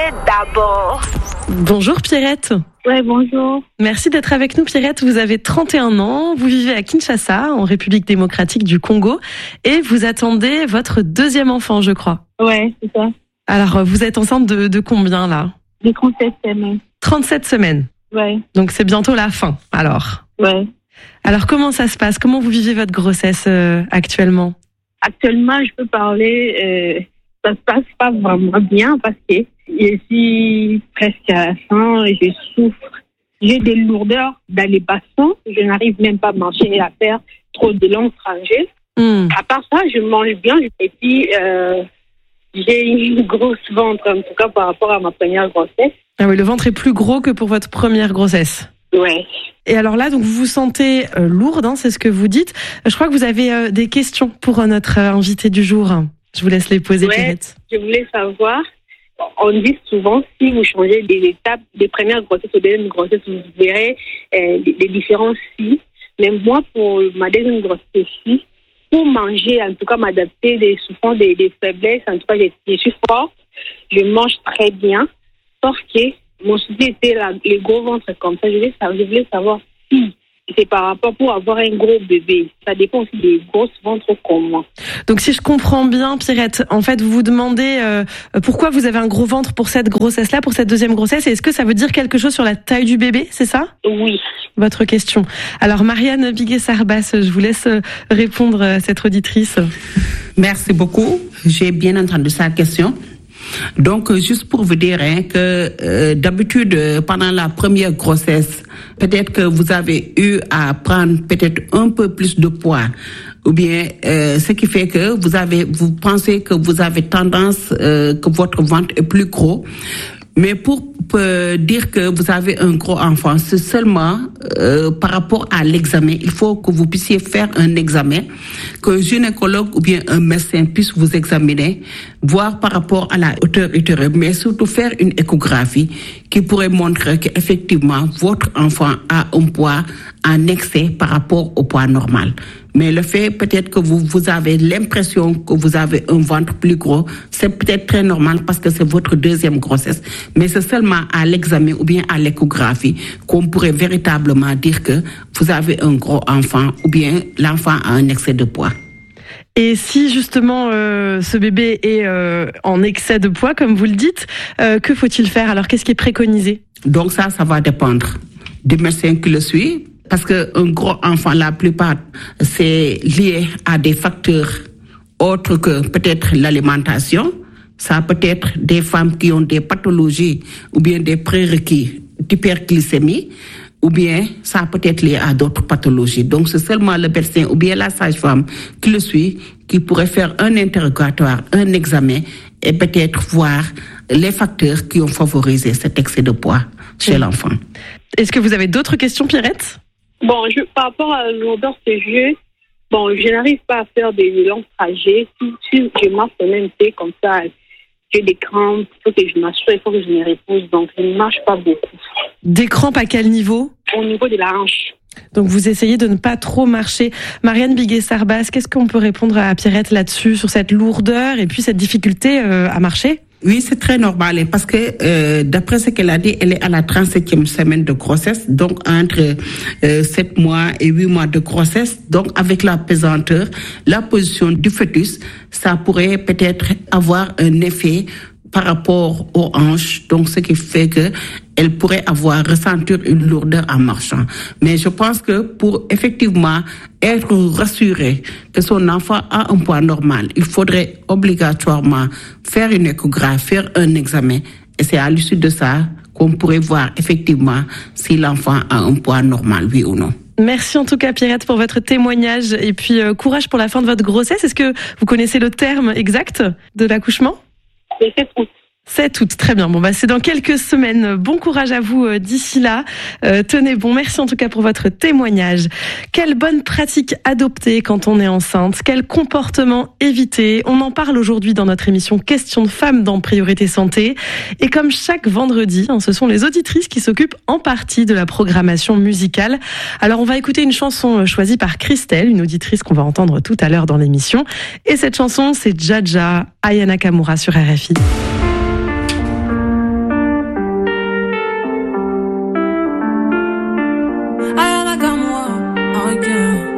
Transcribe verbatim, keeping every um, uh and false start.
Pierrette d'abord. Bonjour Pierrette. Ouais, bonjour. Merci d'être avec nous Pierrette. Vous avez trente et un ans, vous vivez à Kinshasa, en République démocratique du Congo, et vous attendez votre deuxième enfant, je crois. Ouais, c'est ça. Alors, vous êtes enceinte de, de combien là ? De trente-sept semaines. trente-sept semaines. Ouais. Donc c'est bientôt la fin, alors. Ouais. Alors comment ça se passe ? Comment vous vivez votre grossesse euh, actuellement ? Actuellement, je peux parler, euh, ça se passe pas vraiment bien parce que je suis presque à la fin et je souffre. J'ai des lourdeurs dans les bassins. Je n'arrive même pas à marcher et à faire trop de longs trajets. Mmh. À part ça, je mange bien et puis euh, j'ai une grosse ventre, en tout cas par rapport à ma première grossesse. Ah oui, le ventre est plus gros que pour votre première grossesse. Ouais. Et alors là, donc vous vous sentez euh, lourde, hein, c'est ce que vous dites. Je crois que vous avez euh, des questions pour euh, notre euh, invité du jour. Je vous laisse les poser, ouais, Pierrette. Je voulais savoir, on dit souvent, si vous changez des étapes des premières grossesses aux deuxièmes grossesses, vous verrez euh, des, des différences. Si. Mais moi, pour ma deuxième grossesse, pour manger, en tout cas m'adapter des souffrances, des, des faiblesses, en tout cas, je, je suis forte, je mange très bien, sauf que mon souci était la, les gros ventres comme ça. Je voulais savoir, je voulais savoir si c'est par rapport pour avoir un gros bébé. Ça dépend aussi des grosses ventres comme moi. Donc si je comprends bien, Pierrette, en fait, vous vous demandez euh, pourquoi vous avez un gros ventre pour cette grossesse-là, pour cette deuxième grossesse, et est-ce que ça veut dire quelque chose sur la taille du bébé, c'est ça ? Oui. Votre question. Alors Marianne Bigué-Sarbas, je vous laisse répondre à cette auditrice. Merci beaucoup. J'ai bien entendu sa question. Donc, juste pour vous dire hein, que euh, d'habitude, pendant la première grossesse, peut-être que vous avez eu à prendre peut-être un peu plus de poids, ou bien euh, ce qui fait que vous avez, vous pensez que vous avez tendance euh, que votre ventre est plus gros. Mais pour euh, dire que vous avez un gros enfant, c'est seulement euh, par rapport à l'examen. Il faut que vous puissiez faire un examen, qu'un gynécologue ou bien un médecin puisse vous examiner, voir par rapport à la hauteur utérine, mais surtout faire une échographie qui pourrait montrer qu'effectivement votre enfant a un poids en excès par rapport au poids normal. Mais le fait peut-être que vous, vous avez l'impression que vous avez un ventre plus gros, c'est peut-être très normal parce que c'est votre deuxième grossesse. Mais c'est seulement à l'examen ou bien à l'échographie qu'on pourrait véritablement dire que vous avez un gros enfant ou bien l'enfant a un excès de poids. Et si justement euh, ce bébé est euh, en excès de poids, comme vous le dites, euh, que faut-il faire ? Alors qu'est-ce qui est préconisé ? Donc ça, ça va dépendre du médecin qui le suit. Parce qu'un gros enfant, la plupart, c'est lié à des facteurs autres que peut-être l'alimentation. Ça peut être des femmes qui ont des pathologies ou bien des prérequis d'hyperglycémie, ou bien ça peut être lié à d'autres pathologies. Donc c'est seulement le médecin ou bien la sage-femme qui le suit, qui pourrait faire un interrogatoire, un examen et peut-être voir les facteurs qui ont favorisé cet excès de poids chez mmh. l'enfant. Est-ce que vous avez d'autres questions, Pierrette ? Bon, je, par rapport à l'odeur de jeu, bon, je n'arrive pas à faire des longs trajets. Si, si je marche le même thé comme ça, j'ai des crampes, il faut que je m'assure, il faut que je me repose, donc je ne marche pas beaucoup. Des crampes à quel niveau ? Au niveau de la hanche. Donc vous essayez de ne pas trop marcher. Marianne Bigué-Sarbas, qu'est-ce qu'on peut répondre à Pierrette là-dessus, sur cette lourdeur et puis cette difficulté euh, à marcher ? Oui, c'est très normal parce que euh, d'après ce qu'elle a dit, elle est à la trente-septième semaine de grossesse, donc entre euh, sept mois et huit mois de grossesse. Donc avec la pesanteur, la position du fœtus, ça pourrait peut-être avoir un effet par rapport aux hanches, donc ce qui fait que elle pourrait avoir ressentir une lourdeur en marchant. Mais je pense que pour effectivement être rassuré que son enfant a un poids normal, il faudrait obligatoirement faire une échographie, faire un examen, et c'est à l'issue de ça qu'on pourrait voir effectivement si l'enfant a un poids normal, oui ou non. Merci en tout cas Pierrette pour votre témoignage et puis euh, courage pour la fin de votre grossesse. Est-ce que vous connaissez le terme exact de l'accouchement ? C'est sept août. sept août, très bien. Bon bah c'est dans quelques semaines. Bon courage à vous euh, d'ici là. Euh, tenez bon, merci en tout cas pour votre témoignage. Quelle bonne pratique adopter quand on est enceinte ? Quel comportement éviter ? On en parle aujourd'hui dans notre émission Questions de femmes dans Priorité Santé. Et comme chaque vendredi, hein, ce sont les auditrices qui s'occupent en partie de la programmation musicale. Alors on va écouter une chanson choisie par Christelle, une auditrice qu'on va entendre tout à l'heure dans l'émission. Et cette chanson, c'est Jaja, Aya Nakamura sur R F I. again.